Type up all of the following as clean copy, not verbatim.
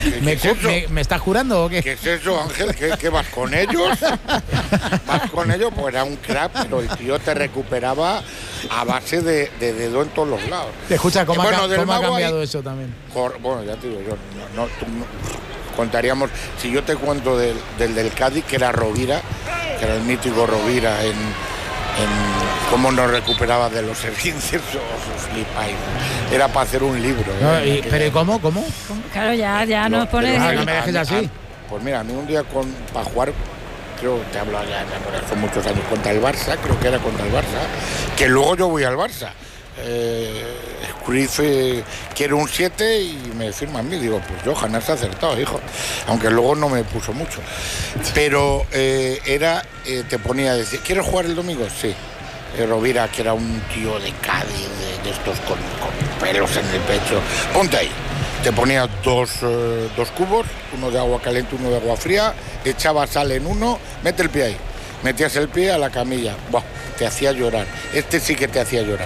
¿Me estás jurando o qué? ¿Qué es eso, Ángel? ¿Qué vas con ellos? Vas con ellos, pues era un crack, pero el tío te recuperaba a base de dedo en todos los lados. Te escucha, ¿cómo ha cambiado ahí, eso también? Bueno, ya te digo, yo no contaríamos, si yo te cuento del Cádiz, que era Rovira, que era el mítico Rovira en cómo nos recuperaba de los esguinces, os flipáis. Era para hacer un libro. ¿Pero cómo? Claro, ya nos pones... No me dejes así. Pues mira, a mí un día para jugar, creo que te hablo ya hace muchos años, contra el Barça, creo que era contra el Barça, que luego yo voy al Barça. Cruyff quiere un 7 y me firma a mí. Digo, pues Johan, has acertado, hijo. Aunque luego no me puso mucho. Pero te ponía a decir, ¿quieres jugar el domingo? Sí. Rovira, que era un tío de Cádiz, de estos con pelos en el pecho. Ponte ahí. Te ponía dos cubos, uno de agua caliente, uno de agua fría, echaba sal en uno, mete el pie ahí. Metías el pie a la camilla. Buah, te hacía llorar. Este sí que te hacía llorar.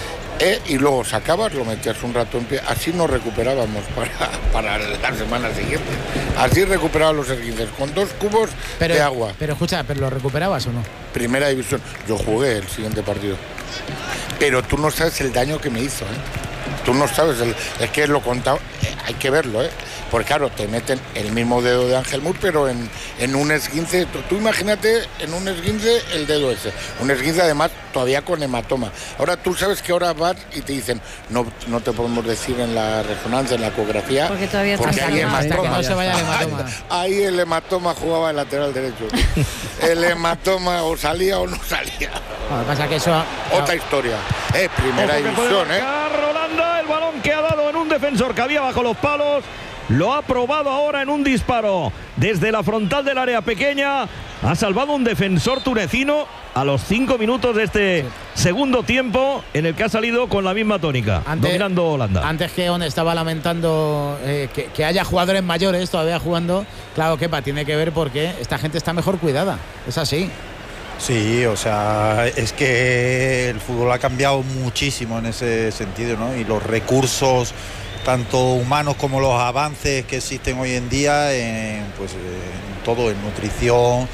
Y luego sacabas, lo metías un rato en pie. Así nos recuperábamos para la semana siguiente. Así recuperaba los esguinces, con 2 cubos de agua. Pero escucha, ¿pero lo recuperabas o no? Primera división. Yo jugué el siguiente partido. Pero tú no sabes el daño que me hizo, Tú no sabes, es que lo contaba, hay que verlo, Porque claro, te meten el mismo dedo de Ángel Mur, pero en un esguince. Tú imagínate en un esguince el dedo ese. Un esguince además todavía con hematoma. Ahora tú sabes que ahora vas y te dicen, no te podemos decir en la resonancia, en la ecografía, porque todavía hay hematoma. Hasta que no se vaya el hematoma. Ahí el hematoma jugaba el lateral derecho. El hematoma o salía o no salía. Lo que pasa es que eso... Otra historia. Primera división, Rolanda, el balón que ha dado en un defensor que había bajo los palos. Lo ha probado ahora en un disparo desde la frontal del área pequeña. Ha salvado un defensor tunecino a los 5 minutos de este segundo tiempo, en el que ha salido con la misma tónica, dominando Holanda. Antes que One estaba lamentando que haya jugadores mayores todavía jugando. Claro, Kepa, tiene que ver porque esta gente está mejor cuidada. Es así. Sí, o sea, es que el fútbol ha cambiado muchísimo en ese sentido, ¿no? Y los recursos, tanto humanos como los avances que existen hoy en día, en todo, en nutrición,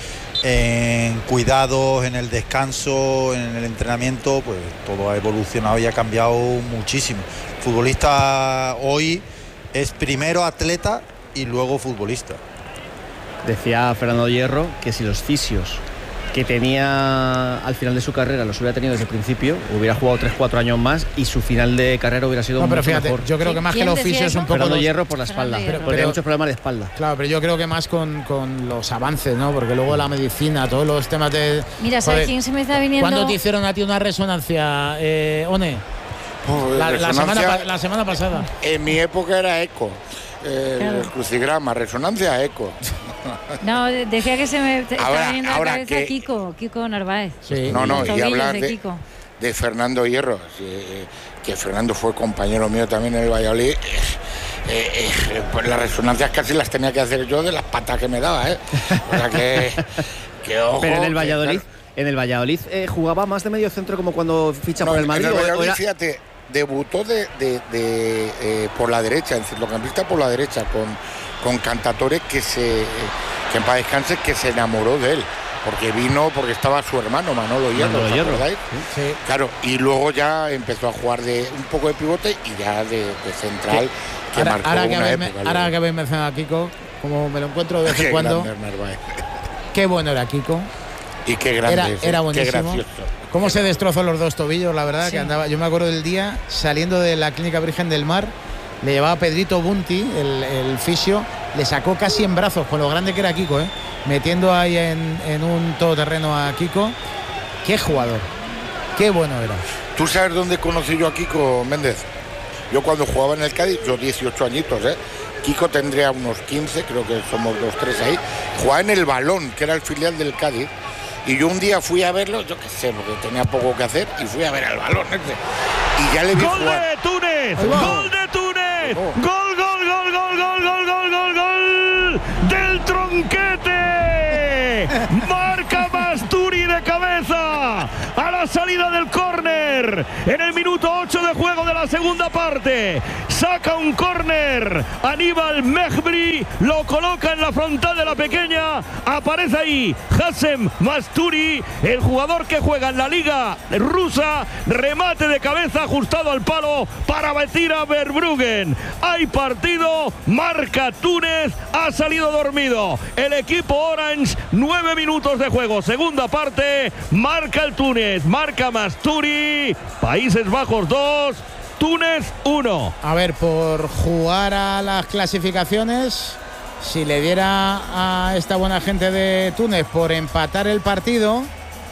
en cuidados, en el descanso, en el entrenamiento, pues todo ha evolucionado y ha cambiado muchísimo. El futbolista hoy es primero atleta y luego futbolista. Decía Fernando Hierro que si los fisios que tenía al final de su carrera los hubiera tenido desde el principio, hubiera jugado 3-4 años más y su final de carrera hubiera sido mucho mejor. Yo creo que más que los fisios es un poco Fernando Hierro por la espalda, porque hay muchos problemas de espalda. Claro, pero yo creo que más con los avances, ¿no? Porque luego la medicina, todos los temas de... Mira, ¿sabes quién se me está viniendo? ¿Cuándo te hicieron a ti una resonancia, One? La semana pasada. En mi época era eco. El crucigrama, resonancia, eco. No, decía que se me está viniendo a la cabeza que... Kiko Narváez. Sí. No, y hablar de Fernando Hierro, que Fernando fue compañero mío también en el Valladolid. Pues las resonancias casi las tenía que hacer yo de las patas que me daba, O sea que ojo. Pero en el Valladolid, jugaba más de medio centro, como cuando ficha por el Madrid. En el Valladolid, fíjate, debutó por la derecha, en centrocampista por la derecha, con Cantatore, que en paz descanse, que se enamoró de él, porque estaba su hermano Manolo Hierro, ¿recordáis? Sí. Claro, y luego ya empezó a jugar de un poco de pivote y ya de central, que marcó una época. Ahora que habéis mencionado a Kiko, como me lo encuentro de vez en cuando, qué bueno era Kiko. Y qué grande era buenísimo. Qué gracioso. Cómo se destrozó los 2 tobillos, la verdad, sí. Que andaba. Yo me acuerdo del día saliendo de la Clínica Virgen del Mar, le llevaba Pedrito Bunti, el fisio, le sacó casi en brazos con lo grande que era Kiko, metiendo ahí en un todoterreno a Kiko. Qué jugador, qué bueno era. ¿Tú sabes dónde conocí yo a Kiko, Méndez? Yo cuando jugaba en el Cádiz, yo 18 añitos, Kiko tendría unos 15, creo que somos 2-3 ahí. Jugaba en el Balón, que era el filial del Cádiz. Y yo un día fui a verlo, yo qué sé, porque tenía poco que hacer, y fui a ver al Balón y ya le vi ¡Gol jugar. de Túnez! ¡Gol de Túnez! ¡Gol del Tronquete! Marca Basturi de cabeza a la salida del córner en el minuto 8 de juego de la la segunda parte. Saca un córner. Aníbal Mejbri lo coloca en la frontal de la pequeña. Aparece ahí Hassem Masturi, el jugador que juega en la liga rusa. Remate de cabeza ajustado al palo para batir a Verbruggen. Hay partido. Marca Túnez. Ha salido dormido el equipo Orange. 9 minutos de juego. Segunda parte. Marca el Túnez. Marca Masturi. Países Bajos 2. Túnez 1. A ver, por jugar a las clasificaciones, si le diera a esta buena gente de Túnez por empatar el partido,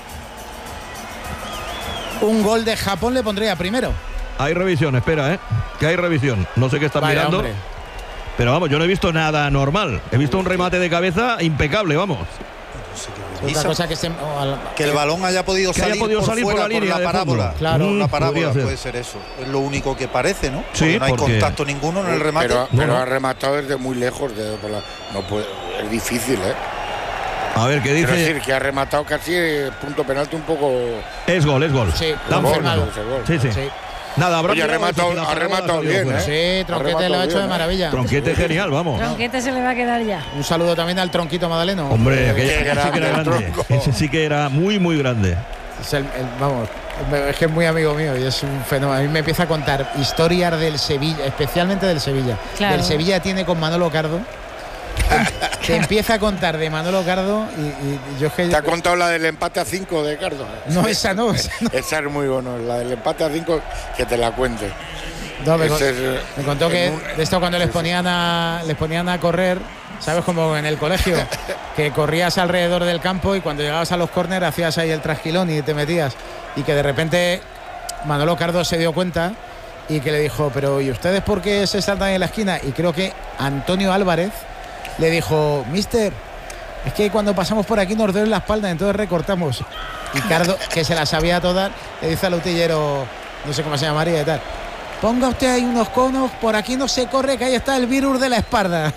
un gol de Japón le pondría primero. Hay revisión, espera, que hay revisión. No sé qué están mirando. Hombre. Pero vamos, yo no he visto nada normal. He visto un remate de cabeza impecable, vamos. Otra cosa que el balón haya podido salir por la línea, por la parábola. Claro, la parábola puede ser eso. Es lo único que parece, ¿no? Sí, no hay contacto ninguno en el remate. Pero ha rematado desde muy lejos. No puede, es difícil, A ver, ¿qué dice? Quiero decir que ha rematado casi punto penalti un poco. Es gol. Sí, sí. Nada, Oye, ha rematado bien, Sí, Tronquete lo ha hecho de maravilla. Tronquete genial, vamos. Tronquete se le va a quedar ya. Un saludo también al Tronquito Madaleno. Hombre, ese sí que era grande. Ese sí que era muy, muy grande. Vamos, es que es muy amigo mío y es un fenómeno. A mí me empieza a contar historias del Sevilla, especialmente del Sevilla. Claro. Del Sevilla tiene con Manolo Cardo. Te empieza a contar de Manolo Cardo y yo es que... ¿Te ha contado la del empate a 5 de Cardo? No, esa no. Esa es muy buena, la del empate a 5, que te la cuente. No, me contó que de esto cuando les ponían a correr, ¿sabes? Como en el colegio, que corrías alrededor del campo y cuando llegabas a los córner hacías ahí el trasquilón y te metías. Y que de repente Manolo Cardo se dio cuenta y que le dijo, pero ¿y ustedes por qué se saltan en la esquina? Y creo que Antonio Álvarez le dijo, mister, es que cuando pasamos por aquí nos duele la espalda, entonces recortamos. Y Cardo, que se la sabía todas, le dice al utillero, no sé cómo se llamaría y tal, ponga usted ahí unos conos, por aquí no se corre, que ahí está el virus de la espalda.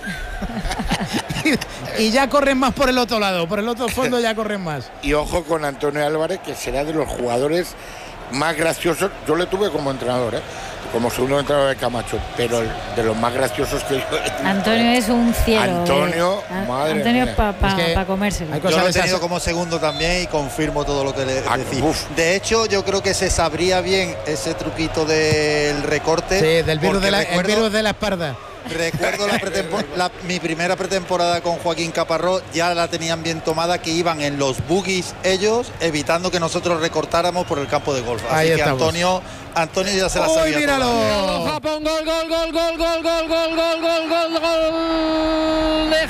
y ya corren más por el otro lado, por el otro fondo ya corren más. Y ojo con Antonio Álvarez, que será de los jugadores más graciosos. Yo le tuve como entrenador, como segundo entrenador de Camacho, pero de los más graciosos que yo. Antonio es un cielo. Antonio, madre Antonio mía. para comérselo. Yo lo he tenido como segundo también y confirmo todo lo que le decís. De hecho, yo creo que se sabría bien ese truquito del recorte. Sí, del virus de la espalda. Recuerdo mi primera pretemporada con Joaquín Caparrós, ya la tenían bien tomada, que iban en los buggies ellos, evitando que nosotros recortáramos por el campo de golf. Así que Antonio ya se la sabía. ¡Míralo! Japón, gol de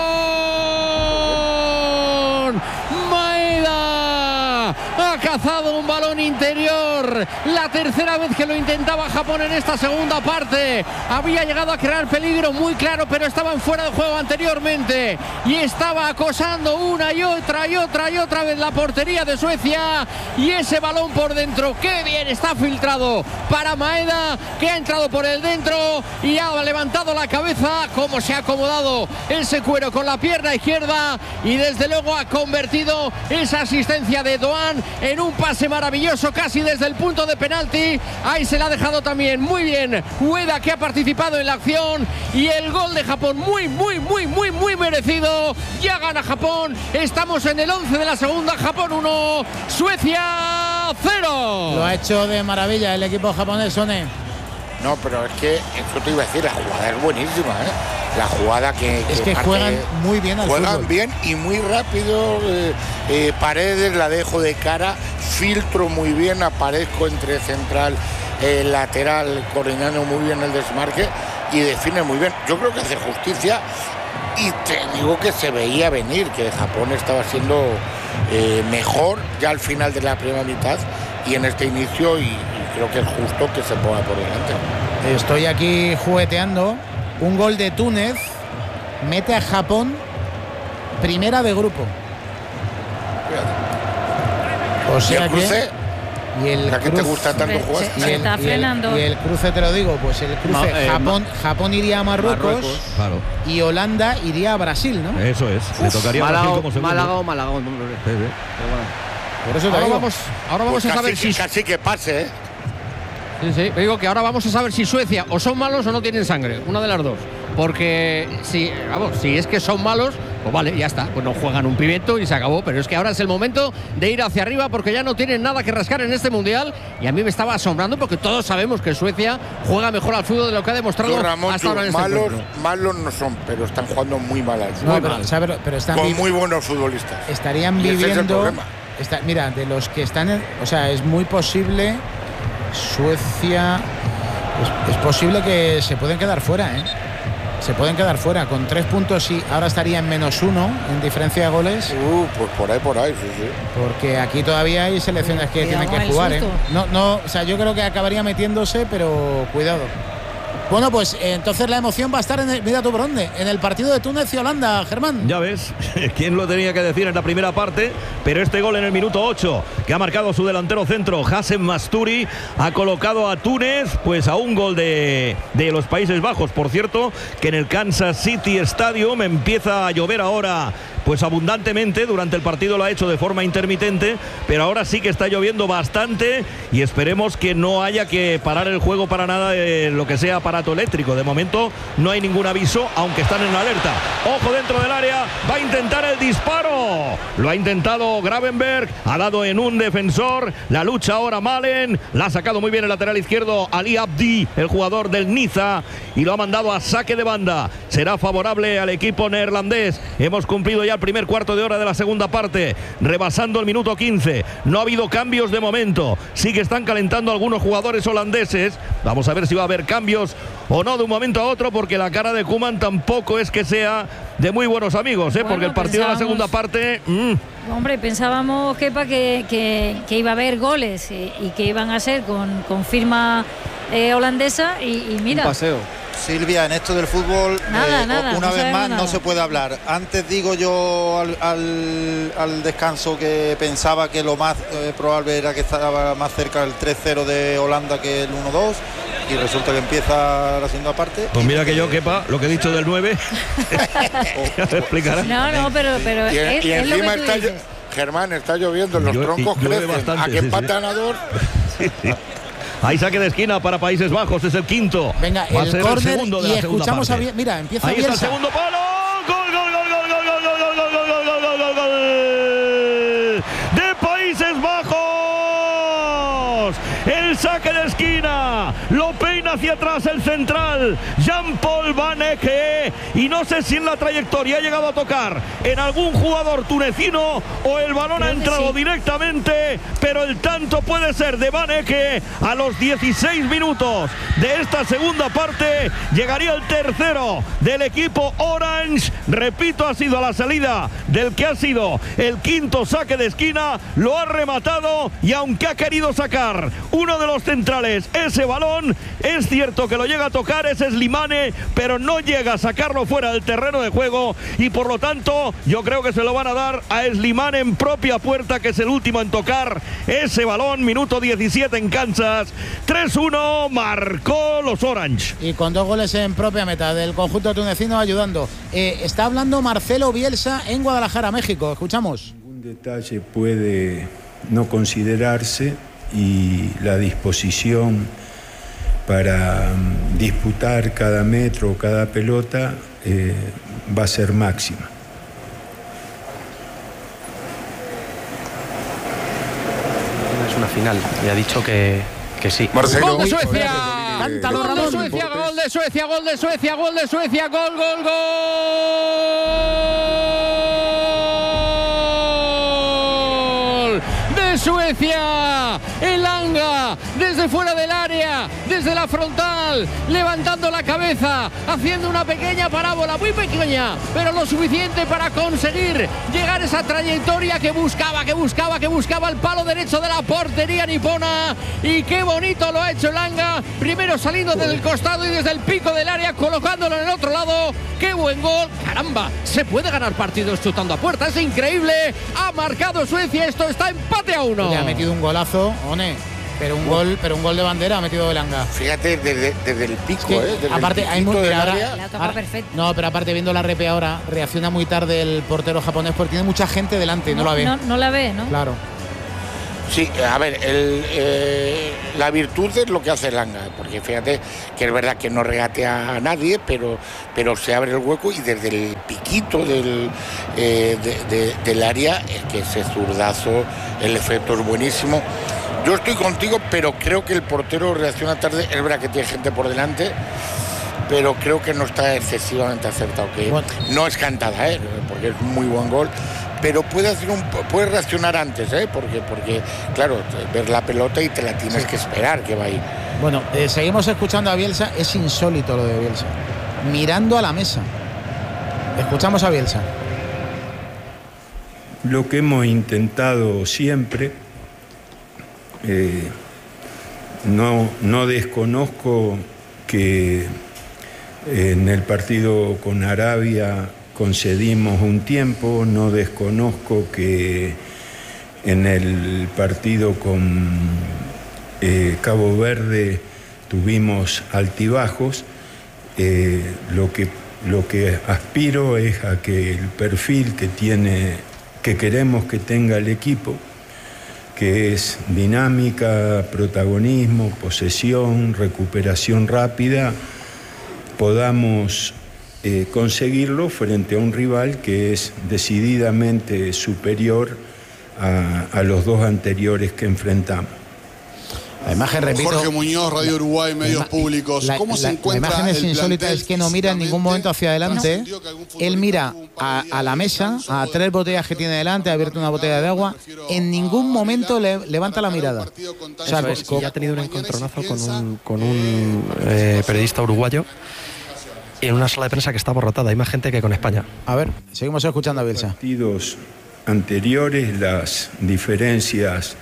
Japón. Maeda ha cazado un balón interior, la tercera vez que lo intentaba Japón en esta segunda parte. Había llegado a crear peligro muy claro, pero estaban fuera de juego anteriormente y estaba acosando una y otra vez la portería de Suecia, y ese balón por dentro, qué bien está filtrado para Maeda, que ha entrado por el dentro y ha levantado la cabeza, como se ha acomodado ese cuero con la pierna izquierda, y desde luego ha convertido esa asistencia de Doan en un pase maravilloso casi desde el punto de penalti. Ahí se la ha dejado también muy bien Ueda, que ha participado en la acción, y el gol de Japón muy merecido. Ya gana Japón, estamos en el 11 de la segunda. Japón 1, Suecia 0. Lo ha hecho de maravilla el equipo japonés, Sone. No, pero es que eso te iba a decir, la jugada es buenísima, La jugada que juegan muy bien al juegan fútbol. Bien y muy rápido. Paredes la dejo de cara, filtro muy bien, aparezco entre central, lateral, coordinando muy bien el desmarque y define muy bien. Yo creo que hace justicia, y te digo que se veía venir que Japón estaba siendo mejor ya al final de la primera mitad y en este inicio, y creo que es justo que se ponga por delante. Estoy aquí jugueteando. Un gol de Túnez mete a Japón primera de grupo. O sea, ¿y el cruce? ¿A qué te gusta tanto jugar? Se está frenando. Y el cruce, te lo digo, pues el cruce, Japón iría a Marruecos, claro. Y Holanda iría a Brasil, ¿no? Eso es. Le tocaría a Brasil como segundo. Málaga o Málaga. Por eso ahora vamos a saber si casi que pase, Sí. Digo que ahora vamos a saber si Suecia o son malos o no tienen sangre. Una de las dos. Porque si es que son malos, pues vale, ya está. Pues no juegan un pimiento y se acabó. Pero es que ahora es el momento de ir hacia arriba porque ya no tienen nada que rascar en este Mundial. Y a mí me estaba asombrando porque todos sabemos que Suecia juega mejor al fútbol de lo que ha demostrado Ramón, hasta ahora en este encuentro. Malos no son, pero están jugando muy mal al No, fútbol. pero están con muy buenos futbolistas. Estarían viviendo. Mira, de los que están, o sea, es muy posible. Suecia es posible que se pueden quedar fuera, ¿eh? Se pueden quedar fuera con 3 puntos y ahora estaría en -1 en diferencia de goles. Pues por ahí, sí. Porque aquí todavía hay selecciones que tienen que jugar, ¿eh? No, o sea, yo creo que acabaría metiéndose, pero cuidado. Bueno, pues entonces la emoción va a estar mira tú por dónde, en el partido de Túnez y Holanda, Germán. Ya ves, quién lo tenía que decir en la primera parte, pero este gol en el minuto 8, que ha marcado su delantero centro, Hassem Masturi, ha colocado a Túnez pues a un gol de los Países Bajos. Por cierto, que en el Kansas City Stadium empieza a llover ahora pues abundantemente. Durante el partido lo ha hecho de forma intermitente, pero ahora sí que está lloviendo bastante y esperemos que no haya que parar el juego para nada de lo que sea aparato eléctrico. De momento no hay ningún aviso, aunque están en alerta. Ojo dentro del área, va a intentar el disparo. Lo ha intentado Gravenberg, ha dado en un defensor. La lucha ahora Malen, la ha sacado muy bien el lateral izquierdo Ali Abdi, el jugador del Niza, y lo ha mandado a saque de banda. Será favorable al equipo neerlandés. Hemos cumplido ya el primer cuarto de hora de la segunda parte, rebasando el minuto 15. No ha habido cambios de momento. Sí que están calentando algunos jugadores holandeses. Vamos a ver si va a haber cambios o no de un momento a otro, porque la cara de Koeman tampoco es que sea de muy buenos amigos, ¿eh? Porque el partido de la segunda parte... Hombre, pensábamos, Kepa, que iba a haber goles y que iban a ser con firma holandesa y mira... Un paseo. Silvia, en esto del fútbol, una vez más no se puede hablar. Antes digo yo al descanso que pensaba que lo más probable era que estaba más cerca el 3-0 de Holanda que el 1-2, y resulta que empieza la segunda parte. Pues mira que yo, Kepa, lo que he dicho del 9 ya te explicará. No, pero y encima está Germán, está lloviendo, los troncos crecen, bastante, a que empatan a 2. Hay saque de esquina para Países Bajos, es el quinto. Venga, va a ser el segundo de la segunda parte. Mira, empieza ahí Bielsa. Está el segundo palo. Gol de Países Bajos. El saque de esquina lo peina hacia atrás el central Jean-Paul Van Ecke, y no sé si en la trayectoria ha llegado a tocar en algún jugador tunecino o el balón ha entrado directamente, pero el tanto puede ser de Van Ecke a los 16 minutos de esta segunda parte. Llegaría el tercero del equipo Orange. Repito, ha sido a la salida del que ha sido el quinto saque de esquina, lo ha rematado, y aunque ha querido sacar uno de los centrales ese balón, es cierto que lo llega a tocar ese Slimane, pero no llega a sacarlo fuera del terreno de juego, y por lo tanto yo creo que se lo van a dar a Slimane en propia puerta, que es el último en tocar ese balón. Minuto 17 en Kansas, 3-1 marcó los Orange, y con 2 goles en propia meta del conjunto tunecino ayudando. Está hablando Marcelo Bielsa en Guadalajara, México. Escuchamos. Ningún detalle puede no considerarse, y la disposición para disputar cada metro, cada pelota va a ser máxima. Es una final y ha dicho que sí. Marcelo. ¡Gol de Suecia! Cántalo, ¡Gol de Suecia! ¡Gol de Suecia! ¡Gol de Suecia! ¡Gol de Suecia! ¡Gol! De Suecia, Elanga desde fuera del área, desde la frontal, levantando la cabeza, haciendo una pequeña parábola, muy pequeña, pero lo suficiente para conseguir llegar a esa trayectoria que buscaba el palo derecho de la portería nipona. Y qué bonito lo ha hecho Elanga, primero saliendo desde el costado y desde el pico del área, colocándolo en el otro lado. ¡Qué buen gol! ¡Caramba! Se puede ganar partidos chutando a puerta, es increíble. Ha marcado Suecia, esto está empate a 1. Le ha metido un golazo, One, pero un gol de bandera ha metido Elanga. Fíjate, desde el pico, desde aparte el hay muy perfecto. No, pero aparte, viendo la repe ahora, reacciona muy tarde el portero japonés porque tiene mucha gente delante y no la ve. No la ve, ¿no? Claro. Sí, a ver, la virtud es lo que hace Langa, porque fíjate que es verdad que no regatea a nadie, pero se abre el hueco y desde el piquito del área, es que ese zurdazo, el efecto es buenísimo. Yo estoy contigo, pero creo que el portero reacciona tarde. Es verdad que tiene gente por delante, pero creo que no está excesivamente acertado, que no es cantada, porque es muy buen gol. Pero puede reaccionar antes, porque claro, ver la pelota y te la tienes que esperar que va ahí. Bueno, seguimos escuchando a Bielsa. Es insólito lo de Bielsa, mirando a la mesa. Escuchamos a Bielsa. Lo que hemos intentado siempre, no desconozco que en el partido con Arabia concedimos un tiempo, no desconozco que en el partido con Cabo Verde tuvimos altibajos. Lo que aspiro es a que el perfil que queremos que tenga el equipo, que es dinámica, protagonismo, posesión, recuperación rápida, podamos conseguirlo frente a un rival que es decididamente superior a los dos anteriores que enfrentamos. La imagen, repito, Jorge Muñoz, Radio Uruguay, medios públicos. ¿Cómo se encuentra? La imagen es insólita, es que no mira en ningún momento hacia adelante. Él mira a la mesa, a 3 botellas que tiene delante, ha abierto una botella de agua. En ningún momento levanta la mirada. O sea, ya ha tenido un encontronazo con un periodista uruguayo en una sala de prensa que está abarrotada. Hay más gente que con España. A ver, seguimos escuchando a Bielsa. Partidos anteriores, las diferencias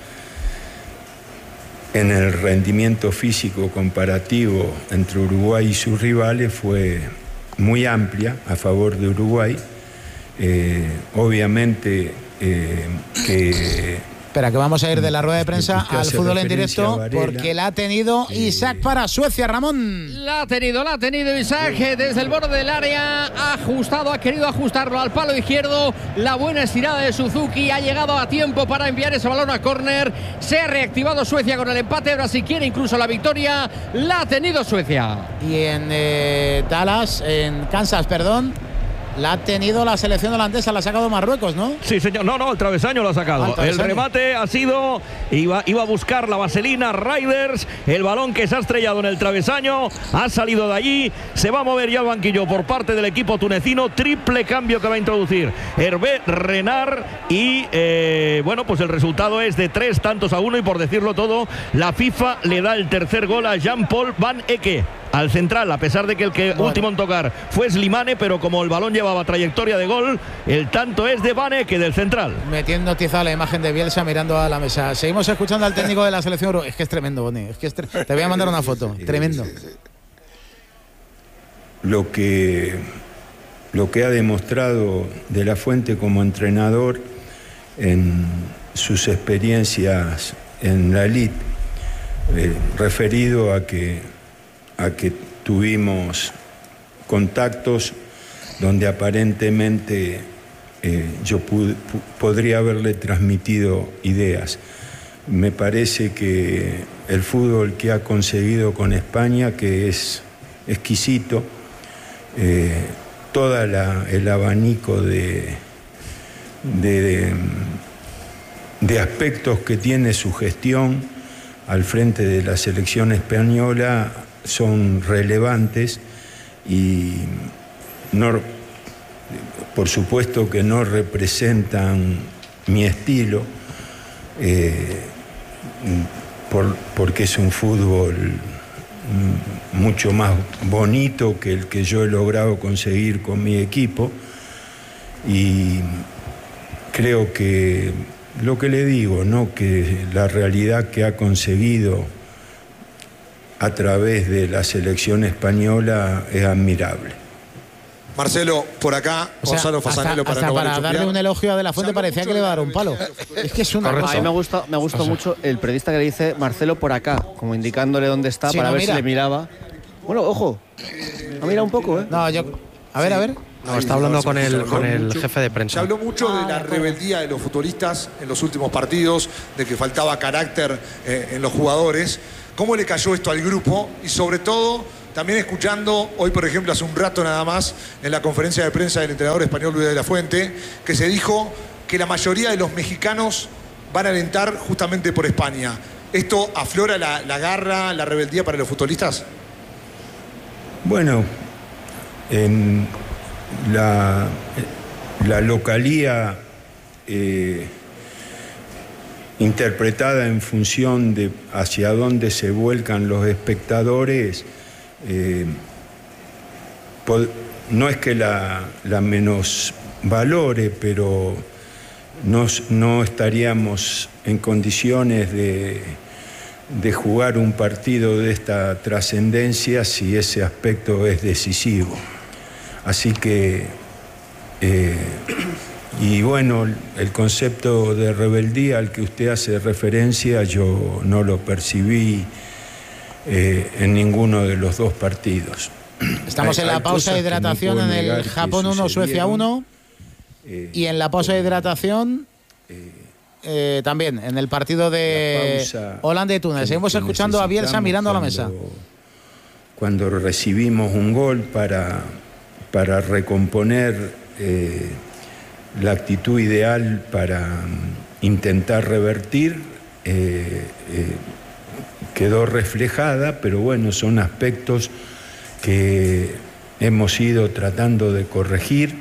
en el rendimiento físico comparativo entre Uruguay y sus rivales fue muy amplia a favor de Uruguay. Obviamente que... Espera, que vamos a ir de la rueda de prensa al fútbol en directo, porque la ha tenido Isaac para Suecia, Ramón. La ha tenido Isaac desde el borde del área, ha querido ajustarlo al palo izquierdo. La buena estirada de Suzuki ha llegado a tiempo para enviar ese balón a córner. Se ha reactivado Suecia con el empate, ahora si quiere incluso la victoria, la ha tenido Suecia. Y en Kansas, la ha tenido la selección holandesa, la ha sacado Marruecos, ¿no? Sí, señor. No, el travesaño lo ha sacado. El remate ha sido, iba a buscar la vaselina Riders, el balón que se ha estrellado en el travesaño, ha salido de allí, se va a mover ya al banquillo por parte del equipo tunecino. Triple cambio que va a introducir Hervé Renard y pues el resultado es de 3-1 y por decirlo todo, la FIFA le da el tercer gol a Jean-Paul Van Ecke, al central, a pesar de que el último en tocar fue Slimane, pero como el balón llevaba trayectoria de gol, el tanto es de Van Ecke, del central. Metiendo tiza la imagen de Bielsa mirando a la mesa. Seguimos escuchando al técnico de la selección. Es que es tremendo, Boni. Te voy a mandar una foto. Tremendo. Lo que ha demostrado De la Fuente como entrenador en sus experiencias en la elite, referido a que tuvimos contactos donde aparentemente yo podría haberle transmitido ideas. Me parece que el fútbol que ha conseguido con España, que es exquisito, todo el abanico de aspectos que tiene su gestión al frente de la selección española son relevantes y por supuesto que no representan mi estilo, porque es un fútbol mucho más bonito que el que yo he logrado conseguir con mi equipo, y creo que lo que le digo, ¿no?, que la realidad que ha conseguido a través de la selección española es admirable. Marcelo, por acá, Gonzalo Fasanelo para darle un elogio a De la Fuente parecía que le iba a dar un palo. Es que es una cosa. A mí me gustó mucho el periodista que le dice Marcelo por acá, como indicándole dónde está, para ver si le miraba. Bueno, ojo, ha mirado un poco, ¿eh? No, a ver. No, está hablando con el jefe de prensa. Se habló mucho de la rebeldía de los futbolistas en los últimos partidos, de que faltaba carácter en los jugadores. ¿Cómo le cayó esto al grupo? Y sobre todo, también escuchando hoy, por ejemplo, hace un rato nada más, en la conferencia de prensa del entrenador español Luis de la Fuente, que se dijo que la mayoría de los mexicanos van a alentar justamente por España. ¿Esto aflora la garra, la rebeldía para los futbolistas? Bueno, en la localía interpretada en función de hacia dónde se vuelcan los espectadores, no es que la menosvalore, pero no estaríamos en condiciones de jugar un partido de esta trascendencia si ese aspecto es decisivo. Así que, y bueno, el concepto de rebeldía al que usted hace referencia yo no lo percibí en ninguno de los dos partidos. Estamos en la pausa de hidratación en el Japón 1, Suecia 1, y en la pausa de hidratación también en el partido de Holanda y Túnez. Seguimos escuchando a Bielsa mirando a la mesa. Cuando recibimos un gol para recomponer la actitud ideal para intentar revertir, quedó reflejada, pero bueno, son aspectos que hemos ido tratando de corregir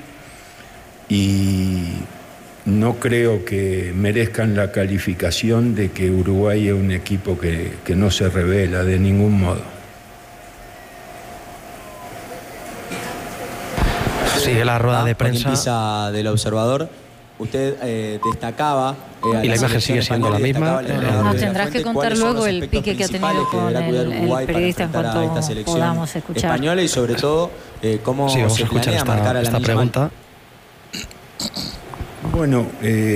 y no creo que merezcan la calificación de que Uruguay es un equipo que no se revela de ningún modo. Sigue la rueda de prensa del observador. Usted destacaba y la imagen sigue siendo la misma. Nos tendrás que contar luego el pique que ha tenido con el periodista en cuanto podamos escuchar española y sobre todo cómo se planea marcar a la esta pregunta. Bueno,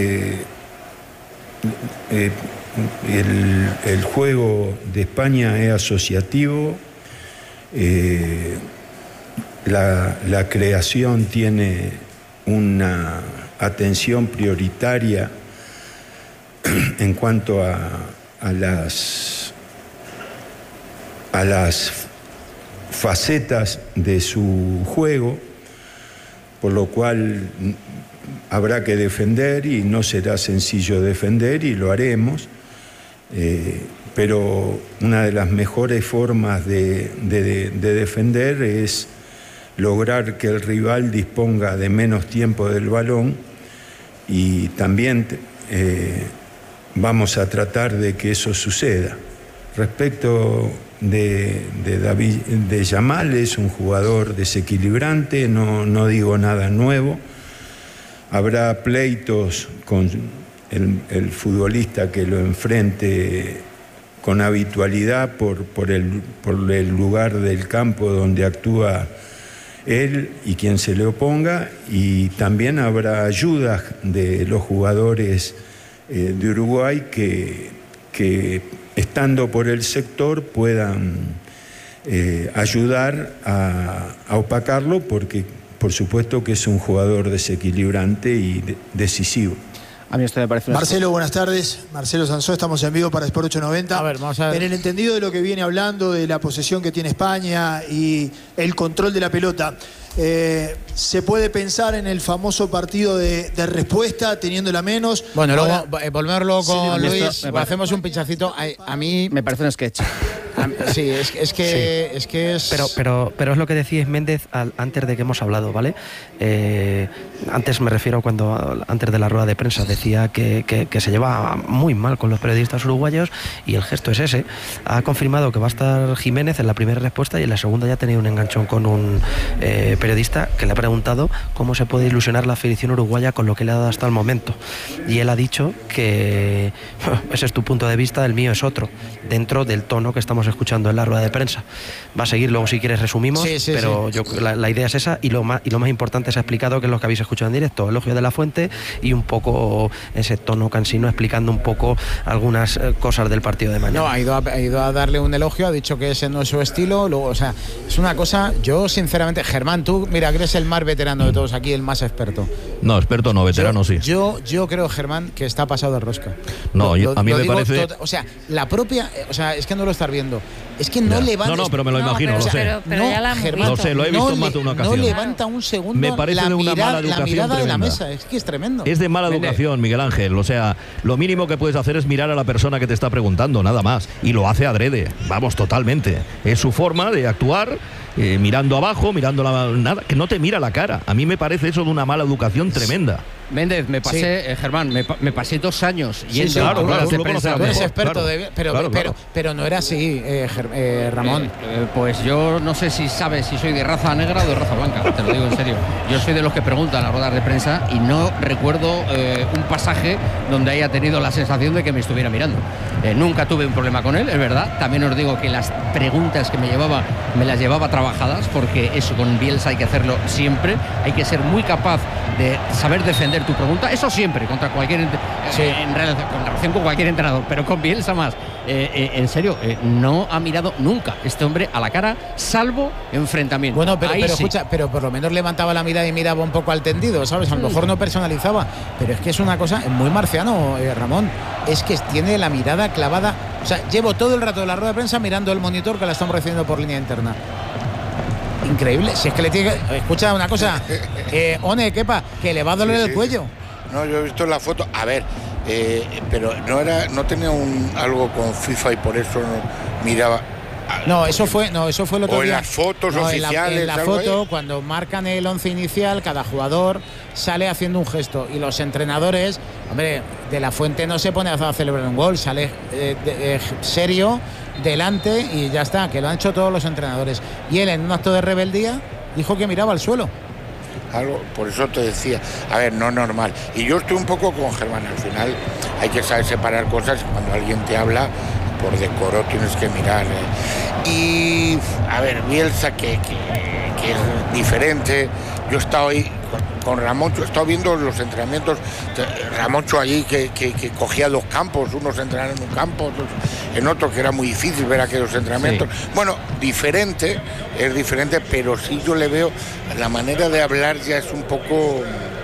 el juego de España es asociativo. La creación tiene una atención prioritaria en cuanto a las facetas de su juego, por lo cual habrá que defender y no será sencillo defender y lo haremos, pero una de las mejores formas de defender es lograr que el rival disponga de menos tiempo del balón y también vamos a tratar de que eso suceda. Respecto de Yamal, es un jugador desequilibrante, no digo nada nuevo. Habrá pleitos con el futbolista que lo enfrente con habitualidad por el lugar del campo donde actúa él y quien se le oponga, y también habrá ayudas de los jugadores de Uruguay que estando por el sector puedan ayudar a opacarlo, porque por supuesto que es un jugador desequilibrante y decisivo. A mí esto me parece Marcelo, buenas tardes. Marcelo Sansó, estamos en vivo para Sport 890. A ver, vamos a ver. En el entendido de lo que viene hablando, de la posesión que tiene España y el control de la pelota, ¿se puede pensar en el famoso partido de respuesta, teniendo la menos? Bueno, luego volverlo con Luis, hacemos un pinchacito. A mí me parece un sketch. Sí, es que es... Pero es lo que decía Méndez antes de que hemos hablado, ¿vale? Antes me refiero antes de la rueda de prensa decía que se lleva muy mal con los periodistas uruguayos, y el gesto es ese. Ha confirmado que va a estar Jiménez en la primera respuesta, y en la segunda ya ha tenido un enganchón con un periodista que le ha preguntado cómo se puede ilusionar la afición uruguaya con lo que le ha dado hasta el momento, y él ha dicho que ese es tu punto de vista, el mío es otro, dentro del tono que estamos escuchando en la rueda de prensa. Va a seguir, luego si quieres resumimos, pero sí. La idea es esa, y lo más importante se ha explicado, que es lo que habéis escuchado en directo, elogio de la Fuente y un poco ese tono cansino explicando un poco algunas cosas del partido de mañana. No, ha ido a darle un elogio, ha dicho que ese no es su estilo, luego, o sea, es una cosa, yo sinceramente, Germán, tú, mira, que eres el más veterano de todos aquí, el más experto. No, experto no, veterano sí. Yo creo, Germán, que está pasado de rosca. No, a mí me parece... O sea, la propia, o sea, es que no lo estás viendo. Es que no levanta... No, pero me lo imagino, lo sé. Pero ya la hemos visto. Lo sé, lo he visto en más de una ocasión. No levanta un segundo me parece la, de una mala educación la mirada tremenda. de la mesa. Es que es tremendo. Es de mala educación, Miguel Ángel. O sea, lo mínimo que puedes hacer es mirar a la persona que te está preguntando, nada más. Y lo hace adrede. Vamos, totalmente. Es su forma de actuar, mirando abajo, mirando nada, que no te mira la cara. A mí me parece eso de una mala educación tremenda. Méndez, me pasé, Germán, me pasé 2 años yendo a ruedas de prensa. Tú eres experto, pero no era así, Ramón. Pues yo no sé si sabes si soy de raza negra o de raza blanca, te lo digo en serio. Yo soy de los que preguntan a las ruedas de prensa y no recuerdo un pasaje donde haya tenido la sensación de que me estuviera mirando. Nunca tuve un problema con él, es verdad. También os digo que las preguntas que me las llevaba trabajadas, porque eso con Bielsa hay que hacerlo siempre. Hay que ser muy capaz de saber defender tu pregunta, eso siempre, contra cualquier en relación con cualquier entrenador, pero con Bielsa más. En serio, no ha mirado nunca este hombre a la cara, salvo enfrentamiento. Bueno, pero sí. Escucha, pero por lo menos levantaba la mirada y miraba un poco al tendido, ¿sabes? A lo mejor no personalizaba, pero es que es una cosa muy marciano, Ramón. Es que tiene la mirada clavada. O sea, llevo todo el rato de la rueda de prensa mirando el monitor que la estamos recibiendo por línea interna. Increíble, si es que le tiene que... Escucha una cosa, One, Kepa, que le va a doler el cuello. No, yo he visto la foto, a ver, pero no tenía algo con FIFA y por eso no miraba. No, eso fue el otro día. O en las fotos oficiales. En la foto, cuando marcan el 11 inicial, cada jugador sale haciendo un gesto y los entrenadores, hombre, de la Fuente no se pone a celebrar un gol, sale serio delante y ya está, que lo han hecho todos los entrenadores. Y él, en un acto de rebeldía, dijo que miraba al suelo. Algo, por eso te decía, a ver, no normal. Y yo estoy un poco con Germán, al final hay que saber separar cosas. Cuando alguien te habla, por decoro tienes que mirar. Y, a ver, Bielsa, que es diferente. Yo he estado ahí con Ramoncho, he estado viendo los entrenamientos. Ramoncho allí que cogía 2 campos, unos entrenaban en un campo, otros en otro, que era muy difícil ver aquellos entrenamientos. Sí. Bueno, es diferente, pero sí yo le veo la manera de hablar ya es un poco,